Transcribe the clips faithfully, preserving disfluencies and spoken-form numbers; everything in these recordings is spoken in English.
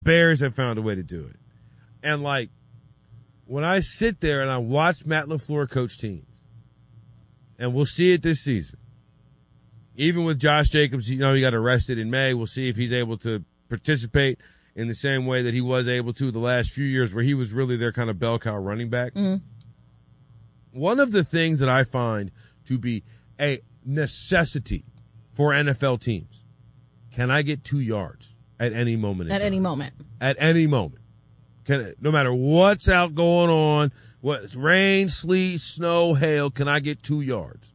Bears have found a way to do it. And, like, when I sit there and I watch Matt LaFleur coach teams, and we'll see it this season, even with Josh Jacobs, you know, he got arrested in May. We'll see if he's able to participate in the same way that he was able to the last few years where he was really their kind of bell cow running back. Mm. One of the things that I find to be a necessity for N F L teams, can I get two yards at any moment in At time? any moment. At any moment. Can, no matter what's out going on, what's rain, sleet, snow, hail, can I get two yards?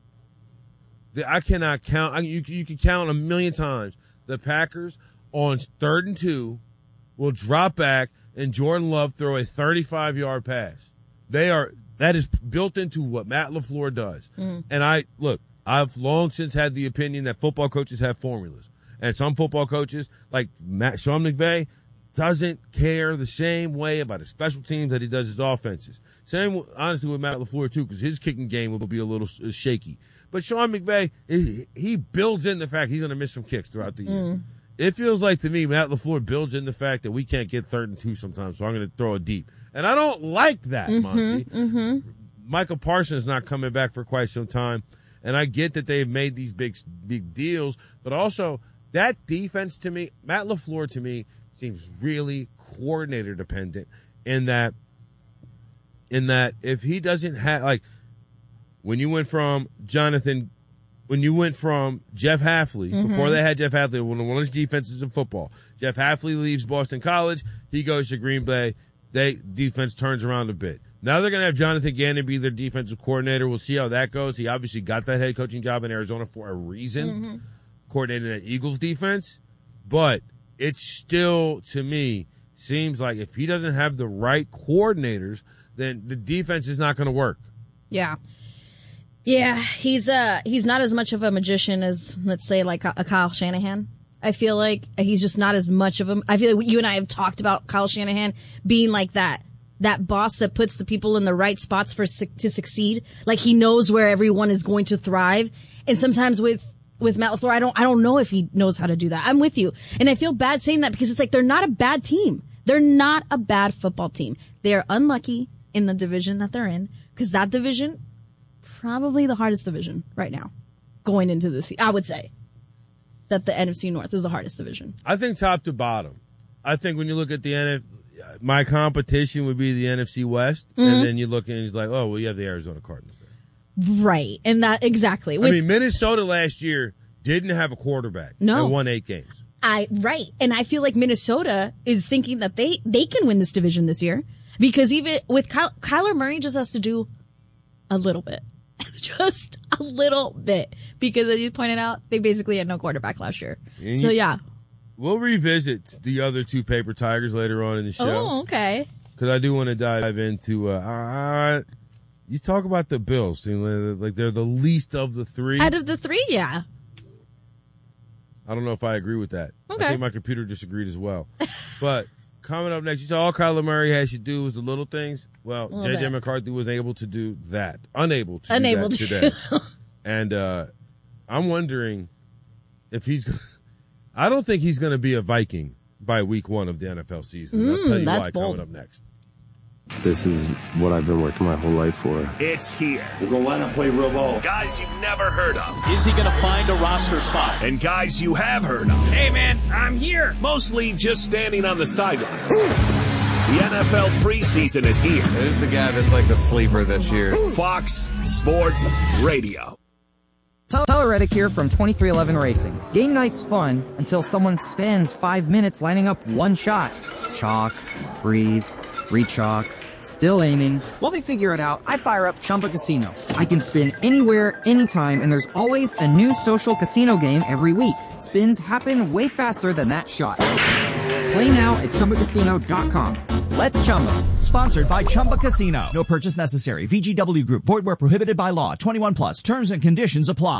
I cannot count. I, you, you can count a million times. The Packers on third and two will drop back and Jordan Love throw a thirty-five-yard pass. They are that is built into what Matt LaFleur does. Mm. And I look, I've long since had the opinion that football coaches have formulas, and some football coaches like Matt Sean McVay doesn't care the same way about his special teams that he does his offenses. Same, honestly, with Matt LaFleur too, because his kicking game will be a little shaky. But Sean McVay, he builds in the fact he's going to miss some kicks throughout the year. Mm. It feels like to me, Matt LaFleur builds in the fact that we can't get third and two sometimes, so I'm going to throw it deep. And I don't like that, mm-hmm, Monty. Mm-hmm. Michael Parsons is not coming back for quite some time, and I get that they've made these big, big deals, but also that defense to me, Matt LaFleur to me seems really coordinator dependent in that, in that if he doesn't have, like, when you went from Jonathan, when you went from Jeff Hafley, mm-hmm. before they had Jeff Hafley, one of his defenses in football, Jeff Hafley leaves Boston College, he goes to Green Bay, they defense turns around a bit. Now they're going to have Jonathan Gannon be their defensive coordinator. We'll see how that goes. He obviously got that head coaching job in Arizona for a reason, mm-hmm. coordinating that Eagles defense. But it still, to me, seems like if he doesn't have the right coordinators, then the defense is not going to work. Yeah. Yeah, he's uh he's not as much of a magician as, let's say, like a, a Kyle Shanahan. I feel like he's just not as much of a, I feel like you and I have talked about Kyle Shanahan being like that. That boss that puts the people in the right spots for to succeed. Like he knows where everyone is going to thrive. And sometimes with, with Matt LaFleur, I don't, I don't know if he knows how to do that. I'm with you. And I feel bad saying that because it's like they're not a bad team. They're not a bad football team. They are unlucky in the division that they're in because that division, probably the hardest division right now going into this. I would say that the N F C North is the hardest division. I think top to bottom. I think when you look at the N F C, my competition would be the N F C West, mm-hmm. and then you look and it's like, oh, well, you have the Arizona Cardinals there. Right, and that exactly. With, I mean, Minnesota last year didn't have a quarterback. No. And won eight games. I right, and I feel like Minnesota is thinking that they, they can win this division this year because even with Ky- Kyler Murray just has to do a little bit. Just a little bit. Because as you pointed out, they basically had no quarterback last year. And so, yeah. We'll revisit the other two paper tigers later on in the show. Oh, okay. Because I do want to dive into, uh, uh, you talk about the Bills. Like they're the least of the three. Out of the three, yeah. I don't know if I agree with that. Okay. I think my computer disagreed as well. But coming up next, you saw all Kyler Murray has to do is the little things. Well, J J bit. McCarthy was able to do that. Unable to Unable do that to. today. And uh, I'm wondering if he's – I don't think he's going to be a Viking by week one of the N F L season. Mm, I'll tell you that's why bold. coming up next. This is what I've been working my whole life for. It's here. We're going to line up, play real ball. Guys you've never heard of. Is he going to find a roster spot? And guys you have heard of. Hey, man, I'm here. Mostly just standing on the sidelines. The N F L preseason is here. There's the guy that's like the sleeper this year. Fox Sports Radio. Tyler Reddick here from twenty-three eleven Racing. Game night's fun until someone spends five minutes lining up one shot. Chalk, breathe, re-chalk, still aiming. While they figure it out, I fire up Chumba Casino. I can spin anywhere, anytime, and there's always a new social casino game every week. Spins happen way faster than that shot. Play now at Chumba Casino dot com. Let's Chumba. Sponsored by Chumba Casino. No purchase necessary. V G W Group. Void where prohibited by law. twenty-one plus. Terms and conditions apply.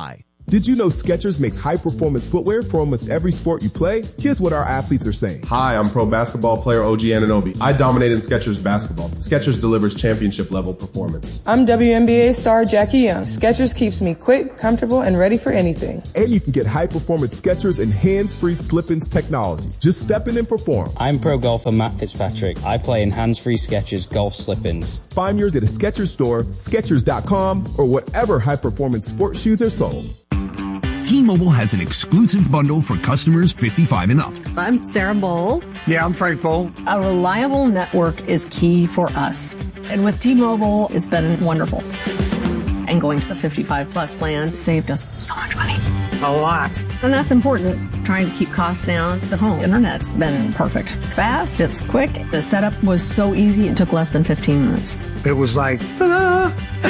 Did you know Skechers makes high-performance footwear for almost every sport you play? Here's what our athletes are saying. Hi, I'm pro basketball player O G Anunoby. I dominate in Skechers basketball. Skechers delivers championship-level performance. I'm W N B A star Jackie Young. Skechers keeps me quick, comfortable, and ready for anything. And you can get high-performance Skechers and hands-free slip-ins technology. Just step in and perform. I'm pro golfer Matt Fitzpatrick. I play in hands-free Skechers golf slip-ins. Find yours at a Skechers store, Skechers dot com, or whatever high-performance sports shoes are sold. T-Mobile has an exclusive bundle for customers fifty-five and up. I'm Sarah Bowl. Yeah, I'm Frank Bowl. A reliable network is key for us. And with T-Mobile, it's been wonderful. And going to the fifty-five plus plan saved us so much money. A lot. And that's important. Trying to keep costs down. The home internet's been perfect. It's fast, it's quick. The setup was so easy, it took less than fifteen minutes. It was like, ta-da!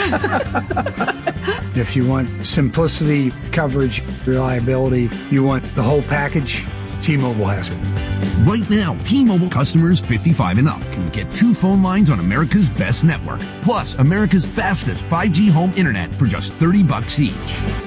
If you want simplicity, coverage, reliability, you want the whole package, T-Mobile has it. Right now, T-Mobile customers fifty-five and up can get two phone lines on America's best network, plus America's fastest five G home internet for just thirty bucks each.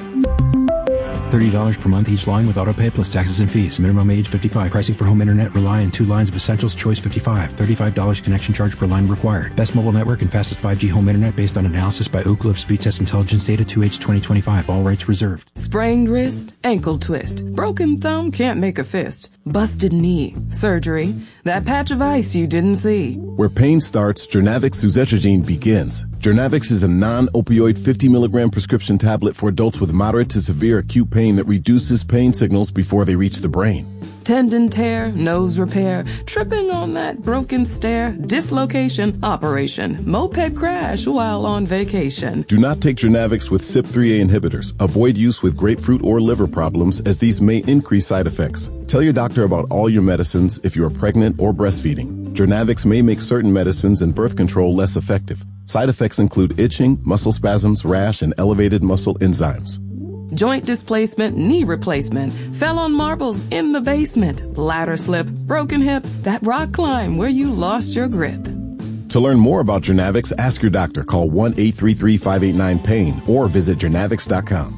thirty dollars per month each line with autopay plus taxes and fees. Minimum age fifty-five. Pricing for home internet rely on two lines of Essentials Choice fifty-five. thirty-five dollars connection charge per line required. Best mobile network and fastest five G home internet based on analysis by Ookla of Speed Test Intelligence data two H twenty twenty-five. All rights reserved. Sprained wrist, ankle twist. Broken thumb can't make a fist. Busted knee, surgery. That patch of ice you didn't see. Where pain starts, Jernavix suzetrigine begins. Jernavix is a non-opioid fifty milligram prescription tablet for adults with moderate to severe acute pain that reduces pain signals before they reach the brain. Tendon tear, nose repair, tripping on that broken stair, dislocation, operation, moped crash while on vacation. Do not take Jernavix with C Y P three A inhibitors. Avoid use with grapefruit or liver problems as these may increase side effects. Tell your doctor about all your medicines if you are pregnant or breastfeeding. Jernavix may make certain medicines and birth control less effective. Side effects include itching, muscle spasms, rash, and elevated muscle enzymes. Joint displacement, knee replacement, fell on marbles in the basement, ladder slip, broken hip, that rock climb where you lost your grip. To learn more about Jernavix, ask your doctor. Call one eight three three, five eight nine, pain or visit Jernavix dot com.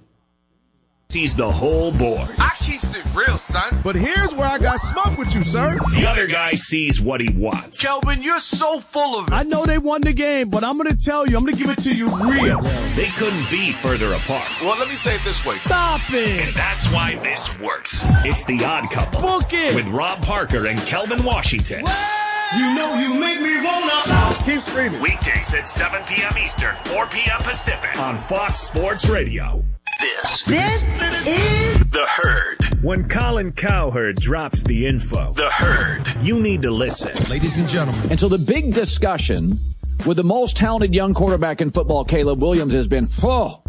Sees the whole board. I keeps it real, son. But here's where I got smoke with you, sir. The other guy sees what he wants. Kelvin, you're so full of it. I know they won the game, but I'm going to tell you, I'm going to give it to you real. They couldn't be further apart. Well, let me say it this way. Stop it. And that's why this works. It's The Odd Couple. Book it. With Rob Parker and Kelvin Washington. You know you make me wanna. Keep screaming. Weekdays at seven p.m. Eastern, four p.m. Pacific on Fox Sports Radio. This, this is The Herd. When Colin Cowherd drops the info, The Herd, you need to listen. Ladies and gentlemen. And so the big discussion with the most talented young quarterback in football, Caleb Williams, has been, oh,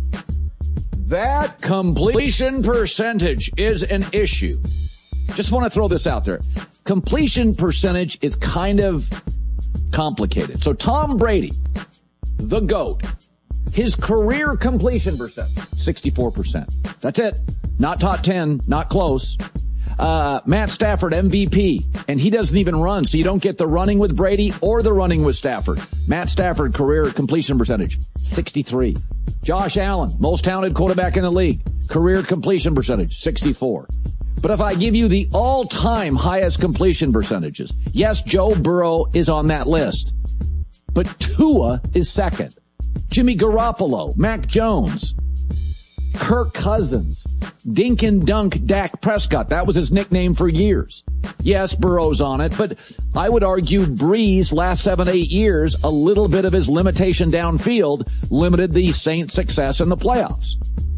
that completion percentage is an issue. Just want to throw this out there. Completion percentage is kind of complicated. So Tom Brady, the GOAT, his career completion percent, sixty-four percent. That's it. Not top ten, not close. Uh, Matt Stafford, M V P, and he doesn't even run, so you don't get the running with Brady or the running with Stafford. Matt Stafford, career completion percentage, sixty-three. Josh Allen, most talented quarterback in the league, career completion percentage, sixty-four. But if I give you the all-time highest completion percentages, yes, Joe Burrow is on that list, but Tua is second. Jimmy Garoppolo, Mac Jones, Kirk Cousins, Dink and Dunk Dak Prescott. That was his nickname for years. Yes, Burrow's on it, but I would argue Breeze last seven, eight years, a little bit of his limitation downfield limited the Saints' success in the playoffs.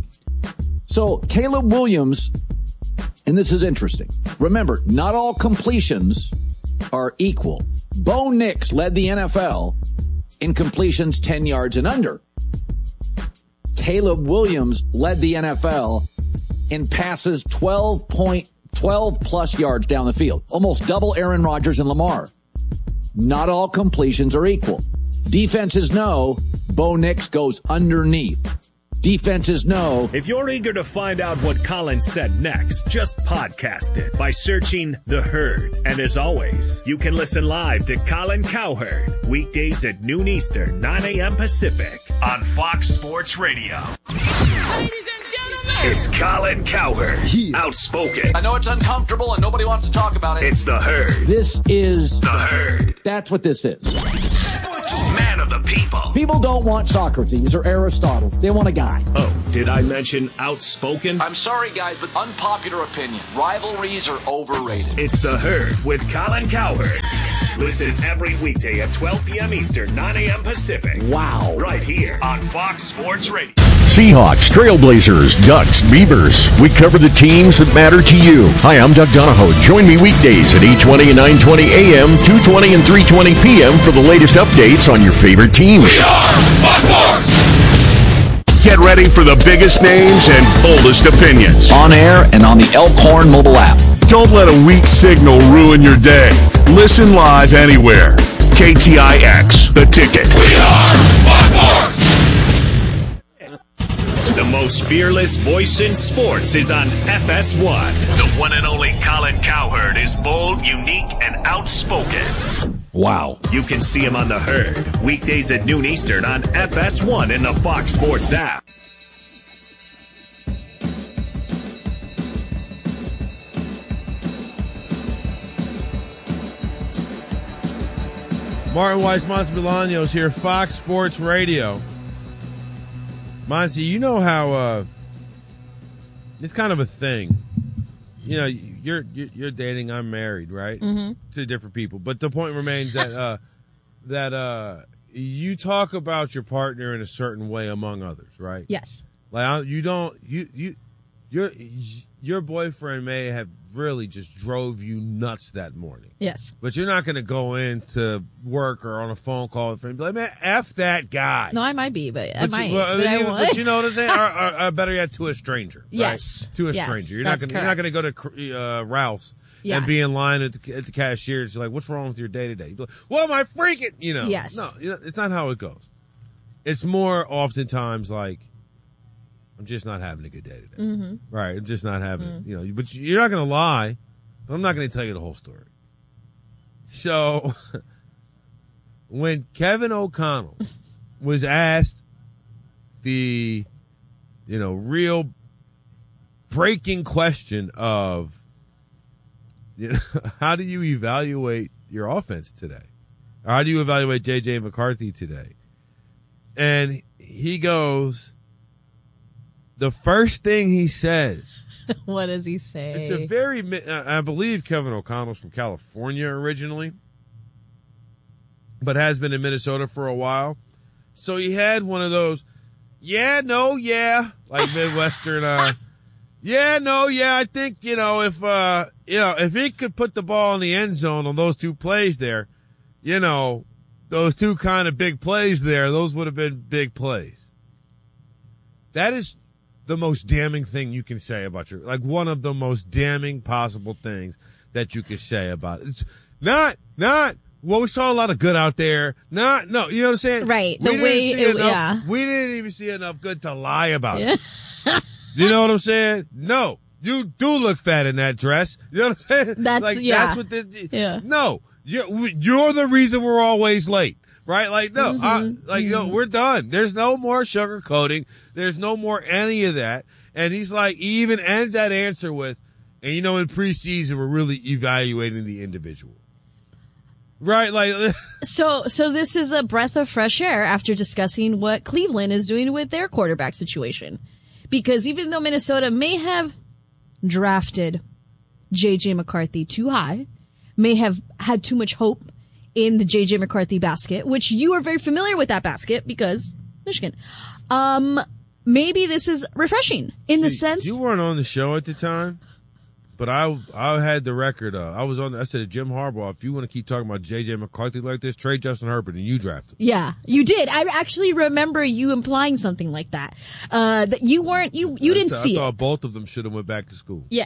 So Caleb Williams, and this is interesting. Remember, not all completions are equal. Bo Nix led the N F L in completions ten yards and under. Caleb Williams led the N F L in passes twelve point twelve plus yards down the field. Almost double Aaron Rodgers and Lamar. Not all completions are equal. Defenses know Bo Nix goes underneath. Defenses know. If you're eager to find out what Colin said next, just podcast it by searching The Herd. And as always, you can listen live to Colin Cowherd weekdays at noon Eastern, nine a.m. Pacific on Fox Sports Radio. Ladies and gentlemen, It's Colin Cowherd. Outspoken. I know it's uncomfortable and nobody wants to talk about it. It's the Herd. This is The Herd. That's what this is. Man of the people. People don't want Socrates or Aristotle. They want a guy. Oh, did I mention outspoken? I'm sorry, guys, but unpopular opinion. Rivalries are overrated. It's the Herd with Colin Cowherd. Listen every weekday at twelve p.m. Eastern, nine a.m. Pacific. Wow. Right here on Fox Sports Radio. Seahawks, Trailblazers, Ducks, Beavers. We cover the teams that matter to you. Hi, I'm Doug Donahoe. Join me weekdays at eight twenty and nine twenty a.m., two twenty and three twenty p.m. for the latest updates on your favorite teams. We are Fox Sports. Get ready for the biggest names and boldest opinions. On air and on the Elkhorn mobile app. Don't let a weak signal ruin your day. Listen live anywhere. K T I X, The Ticket. We are Fox Sports. The most fearless voice in sports is on F S one. The one and only Colin Cowherd is bold, unique, and outspoken. Wow. You can see him on the Herd, weekdays at noon Eastern on F S one in the Fox Sports app. Martin Weiss, Monty Bolaños here, Fox Sports Radio. Monty, you know how uh, it's kind of a thing. You know, you're you're, you're dating, I'm married, right? Mm-hmm. To different people, but the point remains that uh, that uh, you talk about your partner in a certain way among others, right? Yes. Like you don't you you your your boyfriend may have really just drove you nuts that morning. Yes. But you're not going to go into work or on a phone call with him and be like, man, F that guy. No, I might be, but I But might. you, well, but, I even- won't. but you know what I'm saying? or, or, or better yet, to a stranger. right? Yes. To a Yes, stranger. You're not that's going. You're not going to go to uh, Ralph's Yes. and be in line at the, at the cashier. It's like, what's wrong with your day today? You'd be like, well, my freaking, you know. Yes. No, you know, it's not how it goes. It's more oftentimes like, I'm just not having a good day today. Mm-hmm. Right. I'm just not having, mm. you know, but you're not going to lie, but I'm not going to tell you the whole story. So when Kevin O'Connell was asked the, you know, real breaking question of, you know, how do you evaluate your offense today? Or how do you evaluate J J McCarthy today? And he goes, the first thing he says, What does he say? it's a very, I believe Kevin O'Connell's from California originally, but has been in Minnesota for a while. So he had one of those, yeah, no, yeah, like Midwestern, uh, yeah, no, yeah, I think, you know, if, uh, you know, if he could put the ball in the end zone on those two plays there, you know, those two kind of big plays there, those would have been big plays. That is the most damning thing you can say about your, like one of the most damning possible things that you could say about it. It's not, not, well, we saw a lot of good out there. Not, no, you know what I'm saying? Right. We The didn't way, see it, enough, yeah. we didn't even see enough good to lie about Yeah. it. You know what I'm saying? No, you do look fat in that dress. You know what I'm saying? That's- like, yeah. That's what this, Yeah. no, you're, you're the reason we're always late. Right? Like, no, Mm-hmm. I, like, no, we're done. There's no more sugarcoating. There's no more any of that. And he's like, he even ends that answer with, and you know, in preseason, we're really evaluating the individual. Right? Like, So, so this is a breath of fresh air after discussing what Cleveland is doing with their quarterback situation. Because even though Minnesota may have drafted J J McCarthy too high, may have had too much hope in the J J McCarthy basket, which you are very familiar with that basket because Michigan. Um, maybe this is refreshing in the See, sense you weren't on the show at the time, but I I had the record. Uh, I was on. I said, Jim Harbaugh, if you want to keep talking about J J McCarthy like this, trade Justin Herbert and you draft him. Yeah, you did. I actually remember you implying something like that. Uh, that you weren't, you, you didn't I, see I thought it. both of them should have went back to school. Yeah.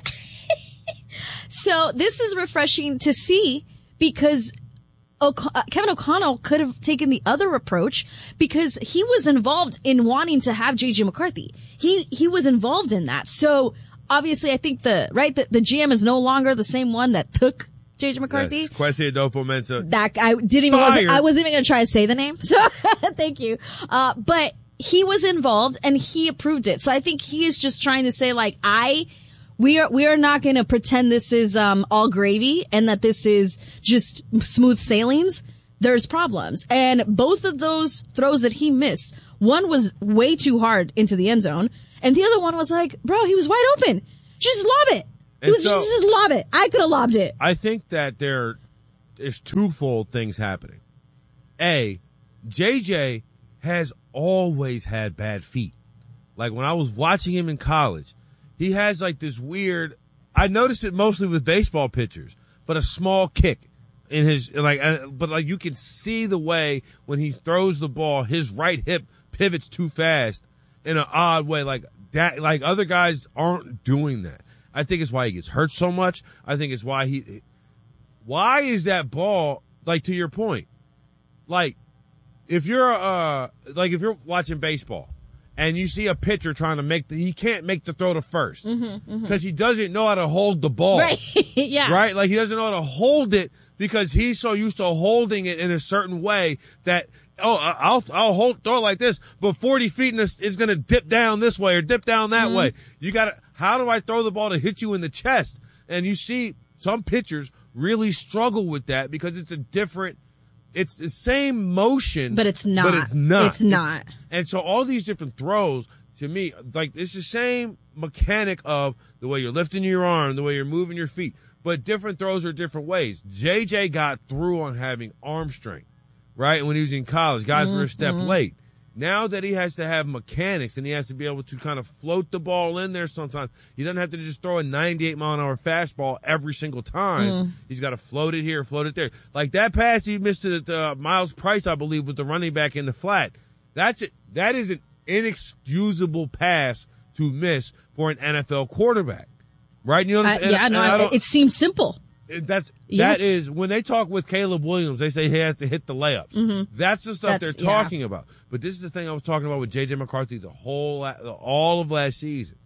So this is refreshing to see because O'Con- uh, Kevin O'Connell could have taken the other approach because he was involved in wanting to have J J McCarthy. He, he was involved in that. So obviously I think the, right, the, the G M is no longer the same one that took J J McCarthy. Yes. Kwesi Adolfo-Mensah. That I didn't even, wasn't, I wasn't even going to try to say the name. So thank you. Uh, but he was involved and he approved it. So I think he is just trying to say, like, I, we are, we are not going to pretend this is, um, all gravy and that this is just smooth sailings. There's problems. And both of those throws that he missed, one was way too hard into the end zone. And the other one was like, bro, he was wide open. Just lob it. He was so, just, just lob it. I could have lobbed it. I think that there is twofold things happening. A, J J has always had bad feet. Like when I was watching him in college, he has like this weird, I noticed it mostly with baseball pitchers, but a small kick in his, like, uh, but like you can see the way when he throws the ball, his right hip pivots too fast in an odd way. Like that, like other guys aren't doing that. I think it's why he gets hurt so much. I think it's why he, why is that ball, like to your point, like, if you're, uh, like if you're watching baseball and you see a pitcher trying to make the, he can't make the throw to first because mm-hmm, mm-hmm. he doesn't know how to hold the ball. Right. Yeah. Right? Like he doesn't know how to hold it because he's so used to holding it in a certain way that, oh, I'll, I'll hold, throw it like this, but forty feet in this is going to dip down this way or dip down that mm-hmm. way. You got to, how do I throw the ball to hit you in the chest? And you see some pitchers really struggle with that because it's a different, it's the same motion, but it's not. But it's not. It's not. It's, and so all these different throws, to me, like it's the same mechanic of the way you're lifting your arm, the way you're moving your feet, but different throws are different ways. J J got through on having arm strength, right? When he was in college, guys mm-hmm. were a step mm-hmm. late. Now that he has to have mechanics and he has to be able to kind of float the ball in there sometimes, he doesn't have to just throw a ninety-eight mile an hour fastball every single time. Mm. He's got to float it here, float it there. Like that pass he missed to uh, Miles Price, I believe, with the running back in the flat. That's it. That is an inexcusable pass to miss for an N F L quarterback, right? You know what I'm saying? Uh, yeah, no, it seems simple. That's yes. that is when they talk with Caleb Williams, they say he has to hit the layups. Mm-hmm. That's the stuff That's, they're talking yeah. about. But this is the thing I was talking about with J J McCarthy the whole all of last season.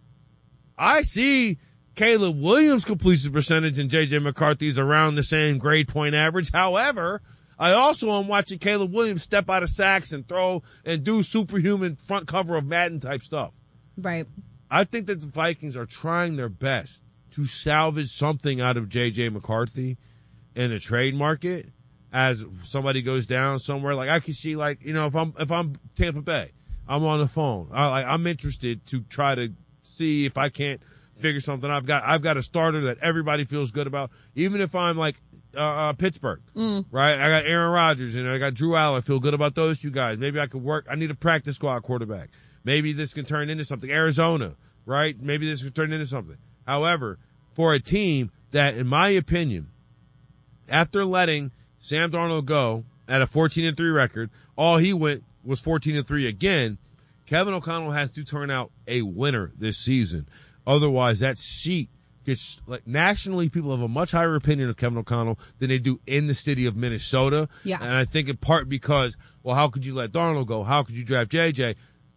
I see Caleb Williams' completion percentage and J J McCarthy's around the same grade point average. However, I also am watching Caleb Williams step out of sacks and throw and do superhuman front cover of Madden type stuff. Right. I think that the Vikings are trying their best to salvage something out of J J McCarthy in a trade market as somebody goes down somewhere. Like I can see, like, you know, if I'm, if I'm Tampa Bay, I'm on the phone. I, like, I'm interested to try to see if I can't figure something. I've got, I've got a starter that everybody feels good about. Even if I'm like, uh, uh Pittsburgh, mm. right? I got Aaron Rodgers and I got Drew Allen. I feel good about those two guys. Maybe I could work. I need a practice squad quarterback. Maybe this can turn into something. Arizona, right? Maybe this can turn into something. However, for a team that, in my opinion, after letting Sam Darnold go at a fourteen and three record, all he went was fourteen and three again, Kevin O'Connell has to turn out a winner this season. Otherwise, that seat gets, like, nationally, people have a much higher opinion of Kevin O'Connell than they do in the city of Minnesota. Yeah. And I think in part because, well, how could you let Darnold go? How could you draft J J?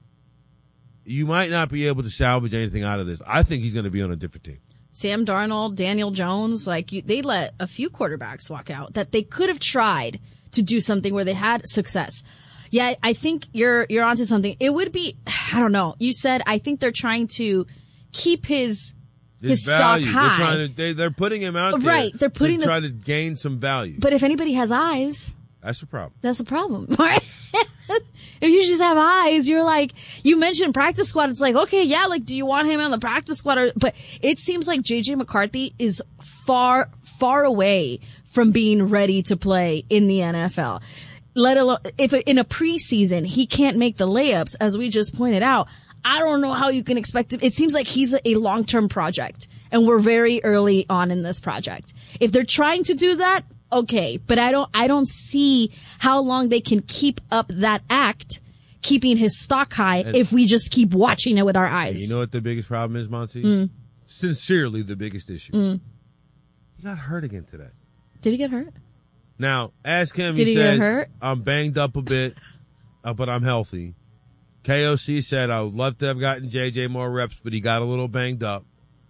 You might not be able to salvage anything out of this. I think he's going to be on a different team. Sam Darnold, Daniel Jones, like you, they let a few quarterbacks walk out that they could have tried to do something where they had success. Yeah, I think you're you're onto something. It would be, I don't know. You said I think they're trying to keep his his, his stock high. They're trying to, they, they're putting him out there. Right, they're putting to try this, to gain some value. But if anybody has eyes, that's the problem. That's the problem, right? If you just have eyes, you're like, you mentioned practice squad. It's like, okay, yeah, like, do you want him on the practice squad? Or, but it seems like J J McCarthy is far, far away from being ready to play in the N F L. Let alone, if in a preseason, he can't make the layups, as we just pointed out, I don't know how you can expect it. It seems like he's a long-term project, and we're very early on in this project. If they're trying to do that, okay, but I don't, I don't see how long they can keep up that act, keeping his stock high, and if we just keep watching it with our eyes. You know what the biggest problem is, Monty? Mm. Sincerely, the biggest issue. Mm. He got hurt again today. Did he get hurt? Now, ask him. Did he, he says, get hurt? I'm banged up a bit, uh, but I'm healthy. K O C said, I would love to have gotten J J more reps, but he got a little banged up.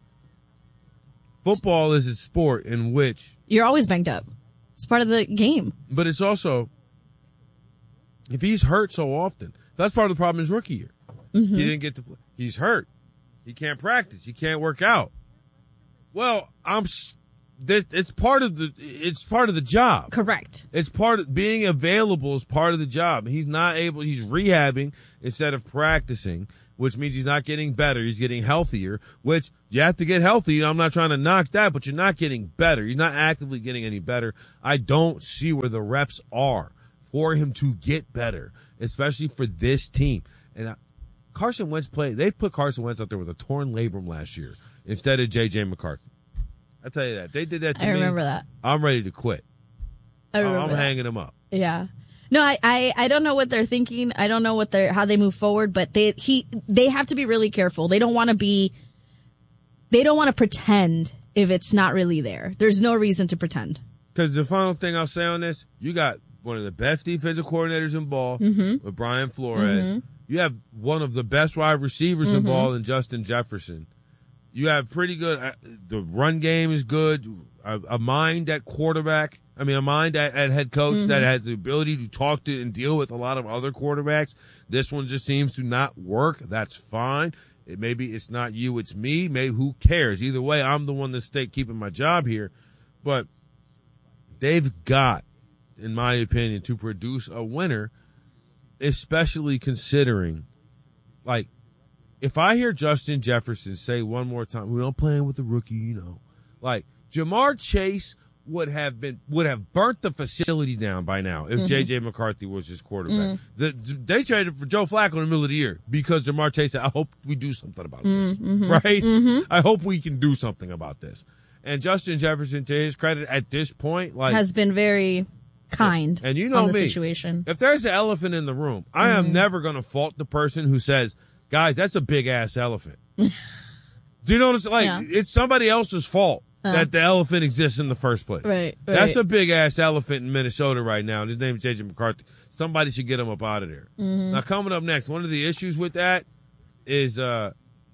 Football is a sport in which you're always banged up. It's part of the game. But it's also, if he's hurt so often, That's part of the problem his rookie year. Mm-hmm. He didn't get to play. He's hurt. He can't practice. He can't work out. Well, I'm. This, it's part of the. It's part of the job. Correct. It's part of being available is part of the job. He's not able. He's rehabbing instead of practicing, which means he's not getting better. He's getting healthier, which you have to get healthy. I'm not trying to knock that, but you're not getting better. You're not actively getting any better. I don't see where the reps are for him to get better, especially for this team. And I, Carson Wentz played. They put Carson Wentz out there with a torn labrum last year instead of J J McCarthy. I tell you that. They did that to I me. I remember that. I'm ready to quit. I remember I'm that. hanging him up. Yeah. No, I, I, I don't know what they're thinking. I don't know what they're how they move forward, but they he they have to be really careful. They don't want to be they don't want to pretend if it's not really there. There's no reason to pretend. Because the final thing I'll say on this, you got one of the best defensive coordinators in ball mm-hmm. with Brian Flores. Mm-hmm. You have one of the best wide receivers mm-hmm. in ball in Justin Jefferson. You have pretty good uh, the run game is good. A, a mind at quarterback. I mean, a mind at, at head coach mm-hmm. that has the ability to talk to and deal with a lot of other quarterbacks. This one just seems to not work. That's fine. It maybe it's not you, it's me. Maybe who cares? Either way, I'm the one that's stay keeping my job here. But they've got, in my opinion, to produce a winner, especially considering, like, if I hear Justin Jefferson say one more time, we don't play with the rookie, you know, like Jamar Chase would have been would have burnt the facility down by now if mm-hmm. J J McCarthy was his quarterback. Mm-hmm. The, they traded for Joe Flacco in the middle of the year because Jamar Chase said, "I hope we do something about this, mm-hmm. right? Mm-hmm. I hope we can do something about this." And Justin Jefferson, to his credit, at this point, like has been very kind. And you know on the me, situation. If there's an elephant in the room, I mm-hmm. am never going to fault the person who says, "Guys, that's a big ass elephant." Do you know what I'm saying? Like, yeah. It's somebody else's fault uh, that the elephant exists in the first place. Right, right. That's a big ass elephant in Minnesota right now. His name is J J McCarthy. Somebody should get him up out of there. Mm-hmm. Now, coming up next, one of the issues with that is uh,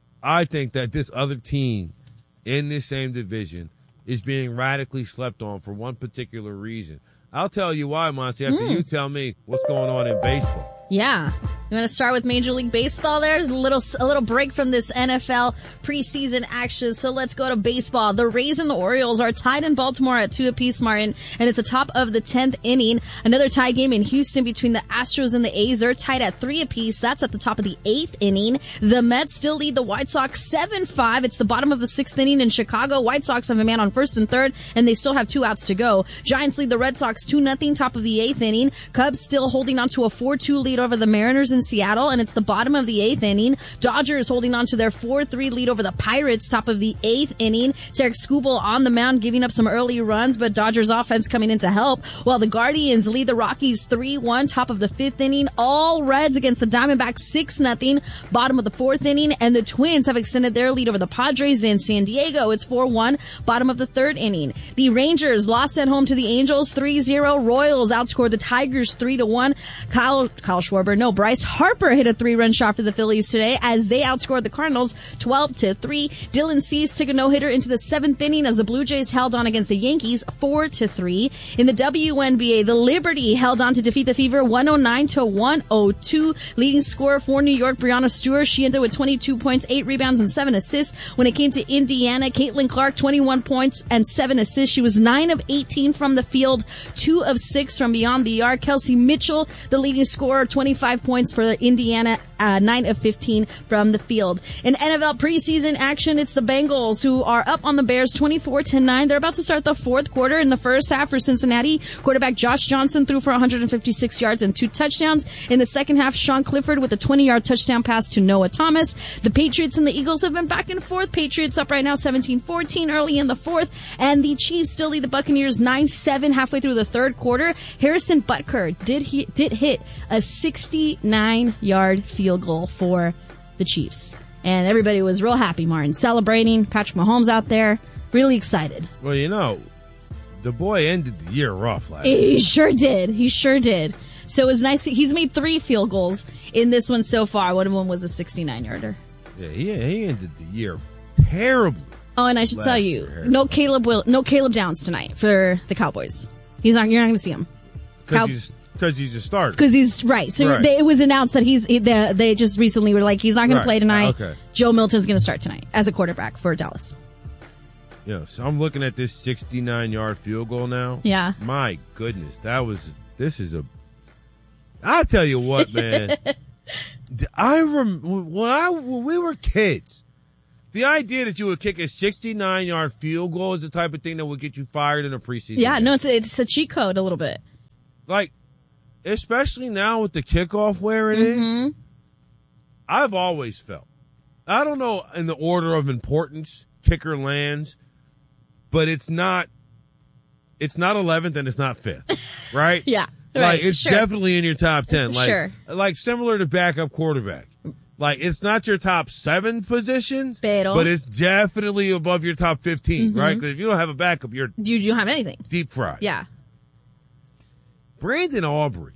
I think that this other team in this same division is being radically slept on for one particular reason. I'll tell you why, Monty, after mm. you tell me what's going on in baseball. Yeah. You want to start with Major League Baseball? There's a little a little break from this N F L preseason action, so let's go to baseball. The Rays and the Orioles are tied in Baltimore at two apiece, Martin, and it's the top of the tenth inning. Another tie game in Houston between the Astros and the A's. They're tied at three apiece. That's at the top of the eighth inning. The Mets still lead the White Sox seven five. It's the bottom of the sixth inning in Chicago. White Sox have a man on first and third, and they still have two outs to go. Giants lead the Red Sox two nothing, top of the eighth inning. Cubs still holding on to a four two lead over the Mariners in Seattle, and it's the bottom of the eighth inning. Dodgers holding on to their four three lead over the Pirates, top of the eighth inning. Tarek Skubal on the mound giving up some early runs, but Dodgers offense coming in to help, while the Guardians lead the Rockies three one, top of the fifth inning. All Reds against the Diamondbacks six nothing, bottom of the fourth inning, and the Twins have extended their lead over the Padres in San Diego. It's four one, bottom of the third inning. The Rangers lost at home to the Angels three zero. Royals outscored the Tigers three to one. Kyle, Kyle Schwarber, no, Bryce Harper hit a three-run shot for the Phillies today as they outscored the Cardinals twelve to three. Dylan Cease took a no-hitter into the seventh inning as the Blue Jays held on against the Yankees four to three. In the W N B A, the Liberty held on to defeat the Fever one oh nine to one oh two. Leading scorer for New York, Breanna Stewart, she ended with twenty-two points, eight rebounds, and seven assists. When it came to Indiana, Caitlin Clark, twenty-one points and seven assists. She was nine of eighteen from the field, two of six from beyond the arc. Kelsey Mitchell, the leading scorer, twenty-five points for Indiana, uh, nine of fifteen from the field. In N F L preseason action, it's the Bengals who are up on the Bears twenty-four to nine. They're about to start the fourth quarter. In the first half for Cincinnati, quarterback Josh Johnson threw for one hundred fifty-six yards and two touchdowns. In the second half, Sean Clifford with a twenty-yard touchdown pass to Noah Thomas. The Patriots and the Eagles have been back and forth. Patriots up right now seventeen fourteen early in the fourth, and the Chiefs still lead the Buccaneers nine seven halfway through the third quarter. Harrison Butker did he, did hit a sixty-nine yard field goal for the Chiefs. And everybody was real happy, Martin, celebrating. Patrick Mahomes out there, really excited. Well, you know, the boy ended the year rough last He year. sure did. He sure did. So it was nice. He's made three field goals in this one so far. One of them was a sixty-nine yarder. Yeah, he, he ended the year terribly. Oh, and I should tell you, year. no Caleb will, no Caleb Downs tonight for the Cowboys. He's not. You're not going to see him. Because he's Because he's a starter. Because he's right. So right. They, it was announced that he's he, they, they just recently were like, he's not going right. to play tonight. Okay. Joe Milton's going to start tonight as a quarterback for Dallas. Yeah, so I'm looking at this sixty-nine yard field goal now. Yeah. My goodness, that was. This is a. I tell you what, man. I rem, when I when we were kids, the idea that you would kick a sixty-nine yard field goal is the type of thing that would get you fired in a preseason. Yeah, game. no, it's it's a cheat code a little bit. Like, especially now with the kickoff where it mm-hmm. is, I've always felt, I don't know in the order of importance, kicker lands, but it's not, it's not eleventh and it's not fifth, right? Yeah, like right, it's sure. definitely in your top ten. Like, sure. like similar to backup quarterback. Like, it's not your top seven positions, Pero. but it's definitely above your top fifteen, mm-hmm. right? Because if you don't have a backup, you're you you don't have anything. Deep fried. Yeah. Brandon Aubrey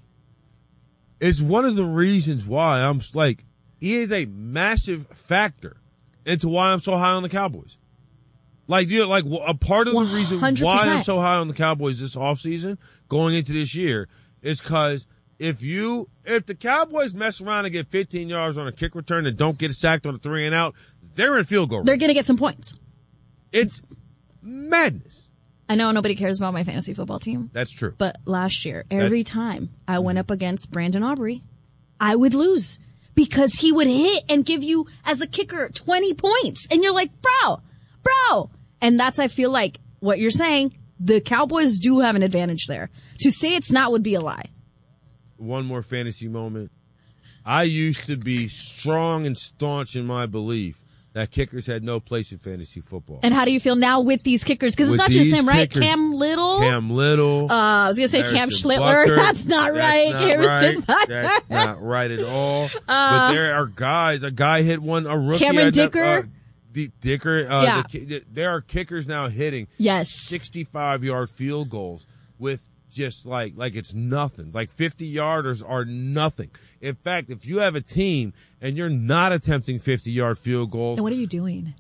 is one of the reasons why I'm like, he is a massive factor into why I'm so high on the Cowboys. Like, you know, like a part of the reason one hundred percent why I'm so high on the Cowboys this offseason going into this year is because if you, if the Cowboys mess around and get fifteen yards on a kick return and don't get sacked on a three and out, they're in field goal range. They're going to get some points. It's madness. I know nobody cares about my fantasy football team. That's true. But last year, every That's, time I went up against Brandon Aubrey, I would lose because he would hit and give you, as a kicker, twenty points. And you're like, bro, bro. And that's, I feel like, what you're saying, the Cowboys do have an advantage there. To say it's not would be a lie. One more fantasy moment. I used to be strong and staunch in my belief that kickers had no place in fantasy football. And how do you feel now with these kickers? Because it's not just him, right? Kickers, Cam Little. Cam Little. Uh, I was going to say Harrison Cam Schlittler. Butker. That's not That's right. Not Harrison right. Butker. That's not right at all. Uh, but there are guys. A guy hit one. A rookie. Cameron that, Dicker. Uh, D- Dicker. Uh, Yeah. the, there are kickers now hitting yes. sixty-five yard field goals with just like like it's nothing. Like fifty yarders are nothing. In fact, if you have a team and you're not attempting fifty yard field goals, then what are you doing?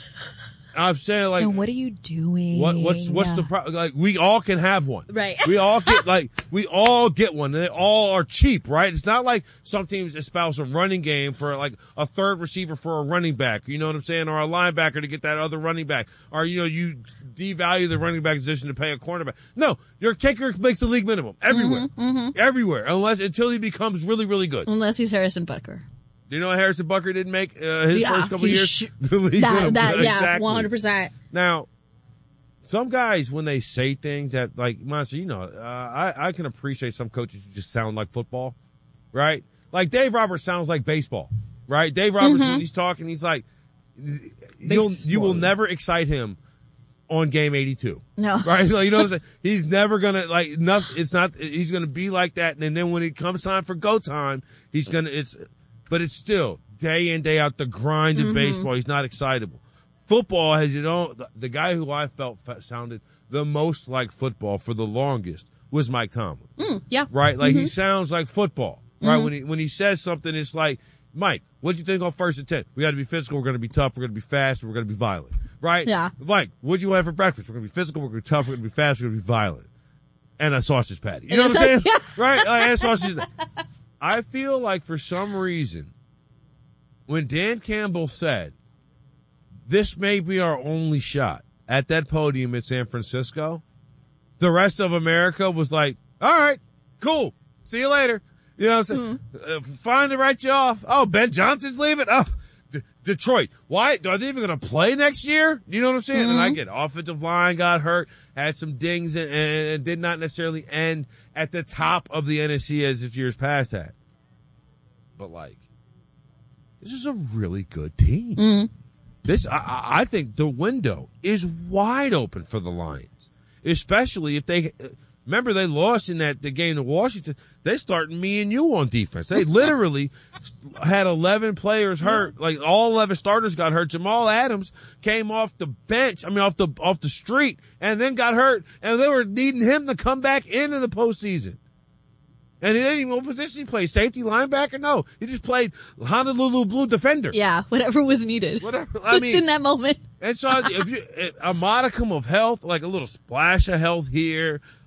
I'm saying, like, and what are you doing? What what's what's yeah. the problem? Like, we all can have one, right? We all get like we all get one. And they all are cheap, right? It's not like some teams espouse a running game for like a third receiver for a running back. You know what I'm saying? Or a linebacker to get that other running back. Or you know you devalue the running back position to pay a cornerback. No, your kicker makes the league minimum everywhere, mm-hmm, mm-hmm. everywhere, unless until he becomes really really good. Unless he's Harrison Butker. Do you know Harrison Butker didn't make uh, his yeah, first couple years? Sh- that, that, yeah, exactly. one hundred percent. Now, some guys, when they say things that, like, Monster, you know, uh, I, I can appreciate some coaches who just sound like football, right? Like, Dave Roberts sounds like baseball, right? Dave Roberts, mm-hmm. when he's talking, he's like, you'll, you will never excite him on game eighty-two. No. Right? Like, you know what I'm saying? He's never gonna, like, not, it's not, he's gonna be like that, and then when it comes time for go time, he's gonna, it's, but it's still day in, day out, the grind of mm-hmm. baseball. He's not excitable. Football has, you know, the, the guy who I felt sounded the most like football for the longest was Mike Tomlin. Mm, yeah. Right? Like, mm-hmm. he sounds like football. Right? Mm-hmm. When he when he says something, it's like, Mike, what'd you think on first and ten? We got to be physical. We're going to be tough. We're going to be fast. We're going to be violent. Right? Yeah. Mike, what'd you have for breakfast? We're going to be physical. We're going to be tough. We're going to be fast. We're going to be violent. And a sausage patty. You know what I'm saying? Yeah. Right? Like, and sausage. I feel like for some reason, when Dan Campbell said, this may be our only shot at that podium in San Francisco, the rest of America was like, all right, cool. See you later. You know what I'm saying? Mm-hmm. Uh, fine to write you off. Oh, Ben Johnson's leaving? Oh, D- Detroit. Why? Are they even going to play next year? You know what I'm saying? Mm-hmm. And I get offensive line got hurt, had some dings, and, and it did not necessarily end at the top of the N F C as if years past had. But, like, this is a really good team. Mm-hmm. This, I, I think the window is wide open for the Lions, especially if they, remember they lost in that the game to Washington. They started me and you on defense. They literally had eleven players hurt, like all eleven starters got hurt. Jamal Adams came off the bench, I mean off the off the street, and then got hurt, and they were needing him to come back into the postseason. And he didn't even know what position he played. Safety, linebacker? No. He just played Honolulu Blue defender. Yeah, whatever was needed. Whatever. I mean, in that moment. And so if you, a modicum of health, like a little splash of health here,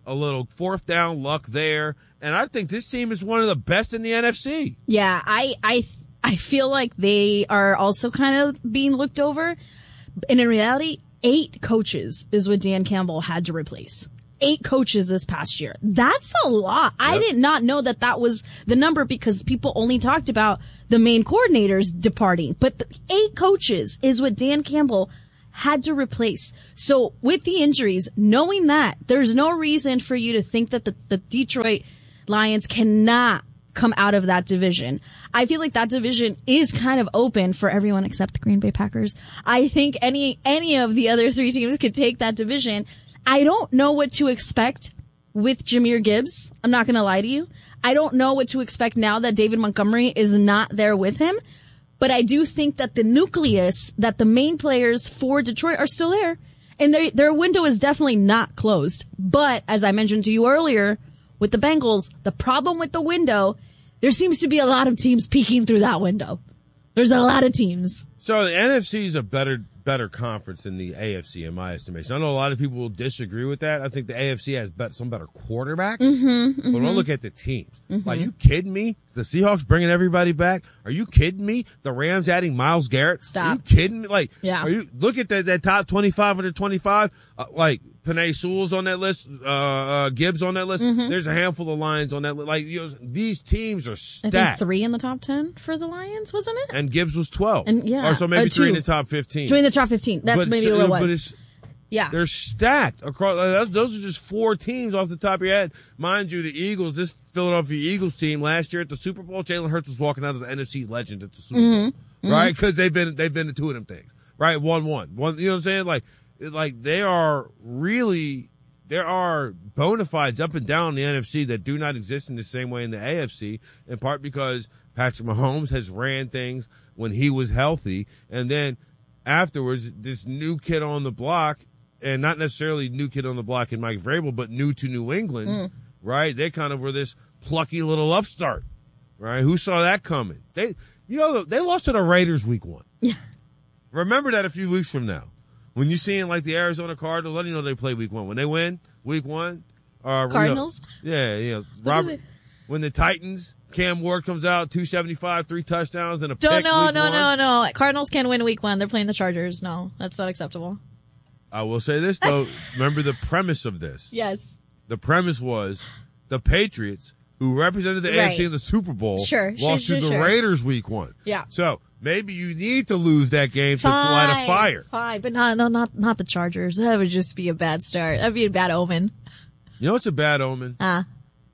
a little fourth down luck there. And I think this team is one of the best in the N F C. Yeah, I I I feel like they are also kind of being looked over. And in reality, eight coaches is what Dan Campbell had to replace. Eight coaches this past year. That's a lot. Yep. I did not know that that was the number because people only talked about the main coordinators departing. But the eight coaches is what Dan Campbell had to replace. So with the injuries, knowing that, there's no reason for you to think that the, the Detroit Lions cannot come out of that division. I feel like that division is kind of open for everyone except the Green Bay Packers. I think any any of the other three teams could take that division. I don't know what to expect with Jahmyr Gibbs. I'm not going to lie to you. I don't know what to expect now that David Montgomery is not there with him. But I do think that the nucleus, that the main players for Detroit are still there. And their their window is definitely not closed. But as I mentioned to you earlier, with the Bengals, the problem with the window, there seems to be a lot of teams peeking through that window. There's a lot of teams. So the N F C is a better better conference than the A F C in my estimation. I know a lot of people will disagree with that. I think the A F C has bet, some better quarterbacks. Mm-hmm, mm-hmm. But when I look at the teams, Mm-hmm. like, you kidding me? The Seahawks bringing everybody back? Are you kidding me? The Rams adding Myles Garrett? Stop. Are you kidding me? Like, Yeah. are you look at that that top twenty-five under twenty-five? Uh, like Penei Sewell's on that list, uh, uh Gibbs on that list. Mhm. There's a handful of Lions on that list. Like, you know, these teams are I stacked. think three in the top ten for the Lions, wasn't it? And Gibbs was twelve. And yeah, or so maybe uh, three in two. the top fifteen. Join the top fifteen. That's But maybe so- what it but was. it's- Yeah. They're stacked across. uh, That's, those are just four teams off the top of your head. Mind you, the Eagles, this Philadelphia Eagles team last year at the Super Bowl, Jalen Hurts was walking out as an N F C legend at the Super Bowl, Mhm. right? Because they've been they've been to two of them things, right? One one, one. You know what I'm saying? Like, it- like they are really there are bona fides up and down the N F C that do not exist in the same way in the A F C. In part because Patrick Mahomes has ran things when he was healthy, and then afterwards, this new kid on the block. And not necessarily new kid on the block in Mike Vrabel, but new to New England, Mm. right? They kind of were this plucky little upstart, right? Who saw that coming? They, you know, they lost to the Raiders week one. Yeah. Remember that a few weeks from now. When you're seeing like the Arizona Cardinals, let you know they play week one. When they win week one, uh, Cardinals? You know, yeah, yeah. What Robert, do they- when the Titans, Cam Ward comes out, two seventy-five, three touchdowns, and a Don't, pick no, week no, one. no, no. Cardinals can win week one. They're playing the Chargers. No, that's not acceptable. I will say this, though. Remember the premise of this. Yes. The premise was the Patriots, who represented the A F C Right. in the Super Bowl, Sure, lost sure, to sure, the sure. Raiders week one. Yeah. So maybe you need to lose that game to light a fire. Fine, but not, no, not, not the Chargers. That would just be a bad start. That'd be a bad omen. You know what's a bad omen? Ah.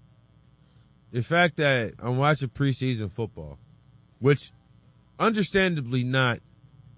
The fact that I'm watching preseason football, which understandably not